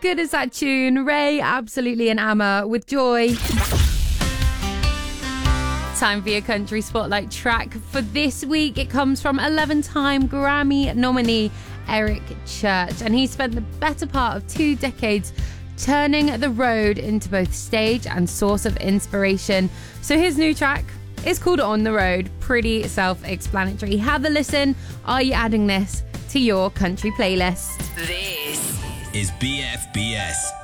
good is that tune? Ray, Absolutely, and Amma with Joy. Time for your country spotlight track for this week. It comes from 11-time Grammy nominee Eric Church, and he spent the better part of 2 decades turning the road into both stage and source of inspiration. So his new track is called On the Road. Pretty self-explanatory. Have a listen. Are you adding this to your country playlist? This is BFBS.